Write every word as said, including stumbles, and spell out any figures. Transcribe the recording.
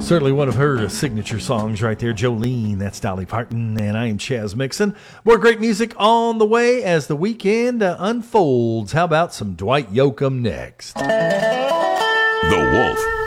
Certainly one of her signature songs right there, Jolene. That's Dolly Parton, and I am Chaz Mixon. More great music on the way as the weekend uh, unfolds. How about some Dwight Yoakam next? The Wolf